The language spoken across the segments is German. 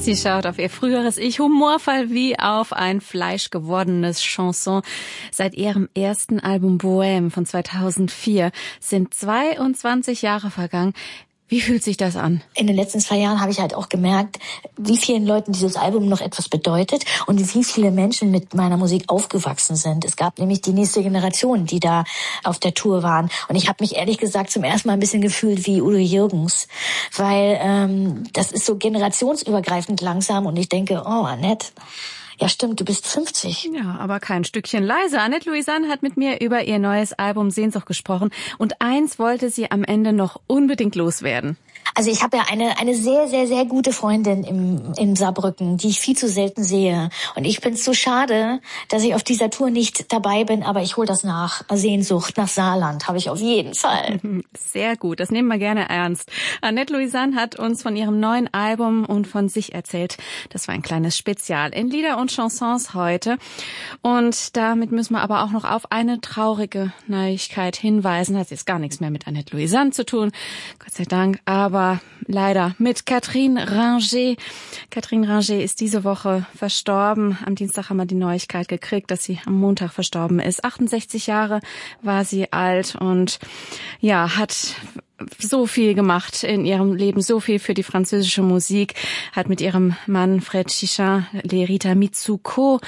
Sie schaut auf ihr früheres Ich, humorvoll wie auf ein fleischgewordenes Chanson. Seit ihrem ersten Album Bohème von 2004 sind 22 Jahre vergangen. Wie fühlt sich das an? In den letzten 2 Jahren habe ich halt auch gemerkt, wie vielen Leuten dieses Album noch etwas bedeutet und wie viele Menschen mit meiner Musik aufgewachsen sind. Es gab nämlich die nächste Generation, die da auf der Tour waren. Und ich habe mich ehrlich gesagt zum ersten Mal ein bisschen gefühlt wie Udo Jürgens, weil das ist so generationsübergreifend langsam und ich denke, oh, Annette, ja stimmt, du bist 50. Ja, aber kein Stückchen leiser. Annette Louisanne hat mit mir über ihr neues Album Sehnsucht gesprochen und eins wollte sie am Ende noch unbedingt loswerden. Also ich habe ja eine sehr, sehr, sehr gute Freundin in Saarbrücken, die ich viel zu selten sehe. Und ich find's so schade, dass ich auf dieser Tour nicht dabei bin, aber ich hole das nach. Sehnsucht nach Saarland habe ich auf jeden Fall. Sehr gut, das nehmen wir gerne ernst. Annette Louisanne hat uns von ihrem neuen Album und von sich erzählt. Das war ein kleines Spezial in Lieder und Chansons heute. Und damit müssen wir aber auch noch auf eine traurige Neuigkeit hinweisen. Hat jetzt gar nichts mehr mit Annette Louisanne zu tun, Gott sei Dank, aber leider mit Catherine Ringer. Catherine Ringer ist diese Woche verstorben. Am Dienstag haben wir die Neuigkeit gekriegt, dass sie am Montag verstorben ist. 68 Jahre war sie alt und ja, hat so viel gemacht in ihrem Leben, so viel für die französische Musik, hat mit ihrem Mann Fred Chichin Les Ritamitsuko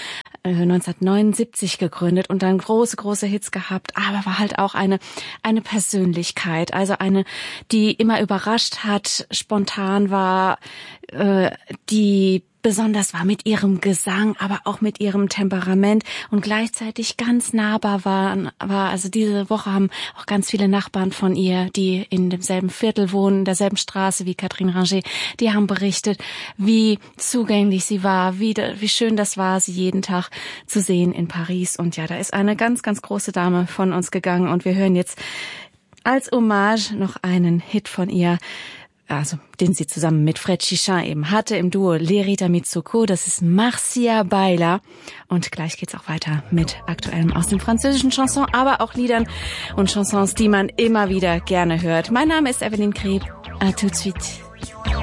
1979 gegründet und dann große Hits gehabt, aber war halt auch eine Persönlichkeit, also eine, die immer überrascht hat, spontan war, die besonders war mit ihrem Gesang, aber auch mit ihrem Temperament und gleichzeitig ganz nahbar war. Also diese Woche haben auch ganz viele Nachbarn von ihr, die in demselben Viertel wohnen, in derselben Straße wie Catherine Ringer, die haben berichtet, wie zugänglich sie war, wie schön das war, sie jeden Tag zu sehen in Paris. Und ja, da ist eine ganz, ganz große Dame von uns gegangen und wir hören jetzt als Hommage noch einen Hit von ihr, also den sie zusammen mit Fred Chichin eben hatte im Duo Les Ritamitsuko, das ist Marcia Baila. Und gleich geht's auch weiter mit Aktuellem aus dem französischen Chanson, aber auch Liedern und Chansons, die man immer wieder gerne hört. Mein Name ist Evelyn Kreb. À tout de suite.